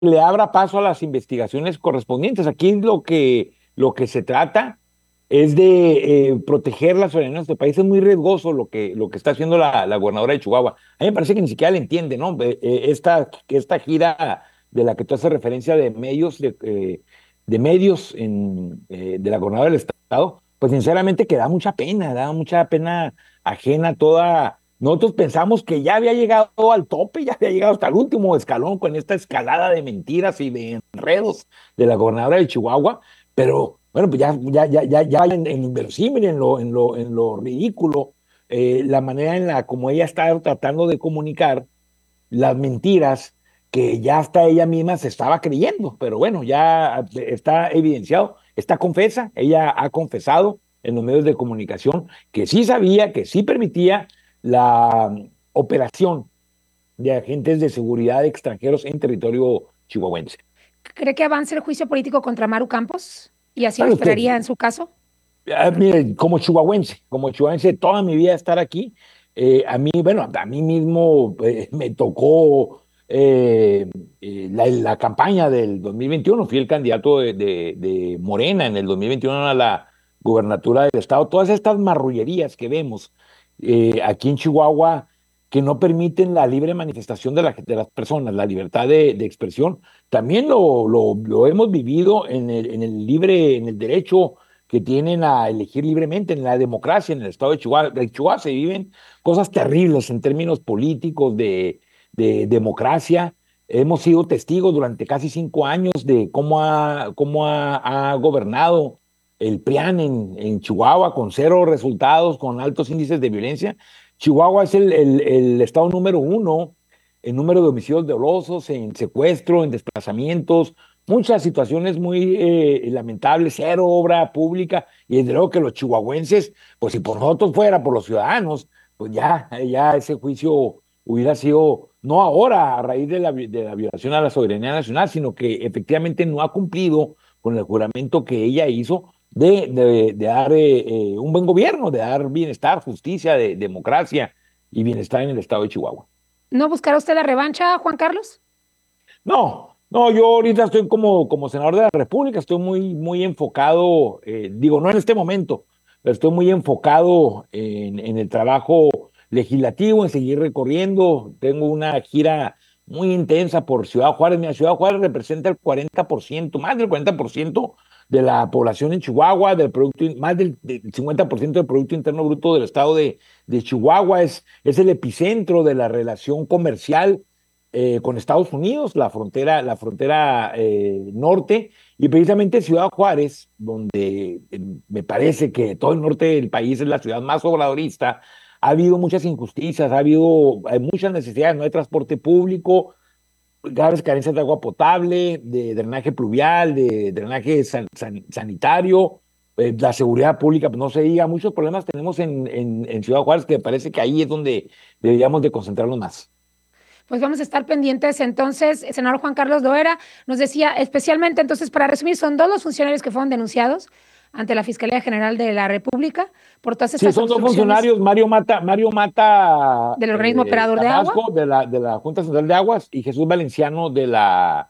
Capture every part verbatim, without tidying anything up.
le abra paso a las investigaciones correspondientes. Aquí lo que, lo que se trata es de eh, proteger la soberanía de nuestro país. Es muy riesgoso lo que, lo que está haciendo la, la gobernadora de Chihuahua. A mí me parece que ni siquiera le entiende, ¿no? Eh, eh, esta, esta gira de la que tú haces referencia de medios, de, eh, de medios en, eh, de la gobernadora del estado, pues sinceramente que da mucha pena, da mucha pena ajena toda. Nosotros pensamos que ya había llegado al tope, ya había llegado hasta el último escalón con esta escalada de mentiras y de enredos de la gobernadora de Chihuahua, pero bueno, pues ya, ya, ya, ya, ya en, en inverosímil, en lo, en lo, en lo ridículo, eh, la manera en la como ella está tratando de comunicar las mentiras que ya hasta ella misma se estaba creyendo, pero bueno, ya está evidenciado, está confesa, ella ha confesado en los medios de comunicación que sí sabía, que sí permitía la operación de agentes de seguridad extranjeros en territorio chihuahuense. ¿Cree que avance el juicio político contra Maru Campos? ¿Y así lo ¿Sabe usted? esperaría en su caso? Ah, mire, como chihuahuense, como chihuahuense, toda mi vida estar aquí, eh, a mí, bueno, a mí mismo eh, me tocó eh, eh, la, la campaña del dos mil veintiuno, fui el candidato de, de, de Morena en el dos mil veintiuno a la gubernatura del estado. Todas estas marrullerías que vemos eh, aquí en Chihuahua que no permiten la libre manifestación de, la, de las personas, la libertad de, de expresión, también lo, lo, lo hemos vivido en el, en el libre, en el derecho que tienen a elegir libremente en la democracia en el estado de Chihuahua. En Chihuahua se viven cosas terribles en términos políticos, de, de democracia. Hemos sido testigos durante casi cinco años de cómo ha, cómo ha, ha gobernado el PRIAN en, en Chihuahua con cero resultados, con altos índices de violencia. Chihuahua es el, el, el estado número uno en número de homicidios dolosos, en secuestro, en desplazamientos, muchas situaciones muy eh, lamentables, cero obra pública, y desde luego que los chihuahuenses, pues si por nosotros fuera, por los ciudadanos, pues ya, ya ese juicio hubiera sido, no ahora a raíz de la, de la violación a la soberanía nacional, sino que efectivamente no ha cumplido con el juramento que ella hizo de, de, de dar eh, eh, un buen gobierno, de dar bienestar, justicia, de, democracia y bienestar en el estado de Chihuahua. ¿No buscará usted la revancha, Juan Carlos? No, no, yo ahorita estoy como, como senador de la República, estoy muy, muy enfocado, eh, digo, no en este momento, pero estoy muy enfocado en, en el trabajo legislativo, en seguir recorriendo. Tengo una gira muy intensa por Ciudad Juárez. Mi Ciudad Juárez representa el cuarenta por ciento, más del cuarenta por ciento de la población en Chihuahua, del producto, más del, del cincuenta por ciento del Producto Interno Bruto del estado de, de Chihuahua. Es, es el epicentro de la relación comercial eh, con Estados Unidos, la frontera, la frontera eh, norte, y precisamente Ciudad Juárez, donde eh, me parece que todo el norte del país es la ciudad más obradorista. Ha habido muchas injusticias, ha habido hay muchas necesidades, no hay transporte público, graves carencias de agua potable, de drenaje pluvial, de drenaje san, san, sanitario, eh, la seguridad pública, pues no se diga, muchos problemas tenemos en, en, en Ciudad Juárez, que me parece que ahí es donde deberíamos de concentrarnos más. Pues vamos a estar pendientes. Entonces, el senador Juan Carlos Loera nos decía, especialmente, entonces, para resumir, son dos los funcionarios que fueron denunciados ante la Fiscalía General de la República por todas Sí, estas son dos obstrucciones funcionarios, Mario Mata, Mario Mata del organismo eh, operador de agua. Carrasco de la, de la Junta Central de Aguas y Jesús Valenciano de la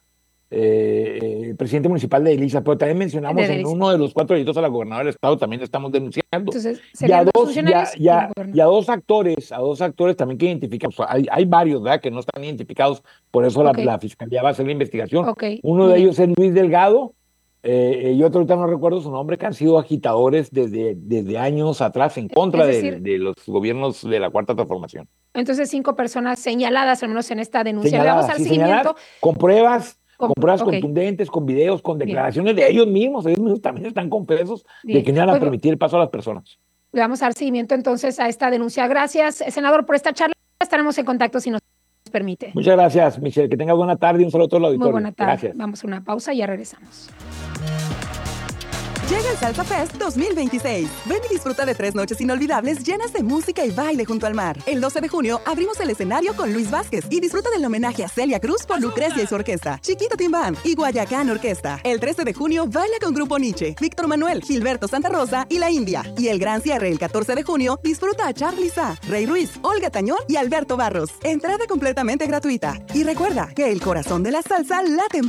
eh, eh, presidente municipal de Elisa, pero también mencionamos De en Delisa. uno de los cuatro delitos a la gobernadora del estado, también estamos denunciando. Entonces, Y a serían dos dos, ya, funcionarios y el ya, y a gobernador. dos actores, a dos actores también que identificamos. Hay, hay varios, ¿verdad?, que no están identificados, por eso la, Ok, la fiscalía va a hacer la investigación. ok, Uno muy de bien. ellos es Luis Delgado, eh, y otro ahorita no recuerdo su nombre, que han sido agitadores desde, desde años atrás en Es contra de, decir, de los gobiernos de la Cuarta Transformación. entonces cinco personas señaladas, al menos en esta denuncia. Le vamos a Señaladas, dar sí, señaladas, seguimiento. con pruebas, Con, con pruebas ok, contundentes, con videos, con bien, declaraciones de ellos mismos. Ellos mismos también están confesos de bien. que no van a Pues permitir el paso a las personas. le vamos a dar seguimiento entonces a esta denuncia. Gracias, senador, por esta charla. Estaremos en contacto si nos permite. Muchas gracias, Michelle. Que tengas buena tarde y un saludo a todo el Muy auditorio. buena tarde. Gracias. Vamos a una pausa y ya regresamos. Llega el Salsa Fest dos mil veintiséis. Ven y disfruta de tres noches inolvidables llenas de música y baile junto al mar. El doce de junio abrimos el escenario con Luis Vázquez y disfruta del homenaje a Celia Cruz por Lucrecia y su orquesta, Chiquito Tim Band y Guayacán Orquesta. El trece de junio baila con Grupo Nietzsche, Víctor Manuel, Gilberto Santa Rosa y La India. Y el gran cierre el catorce de junio disfruta a Charly Sa, Rey Ruiz, Olga Tañón y Alberto Barros. Entrada completamente gratuita. Y recuerda que el corazón de la salsa late en